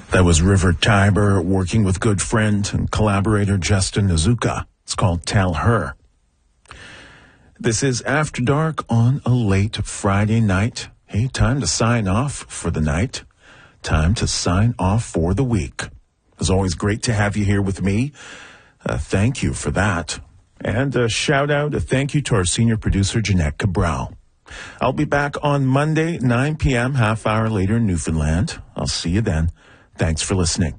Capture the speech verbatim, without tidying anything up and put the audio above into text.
That was River Tiber working with good friend and collaborator Justin Azuka. It's called Tell Her. This is After Dark on a late Friday night. Hey, time to sign off for the night. Time to sign off for the week. It's always great to have you here with me. Uh, thank you for that. And a shout out, a thank you to our senior producer, Jeanette Cabral. I'll be back on Monday, nine p.m., half hour later in Newfoundland. I'll see you then. Thanks for listening.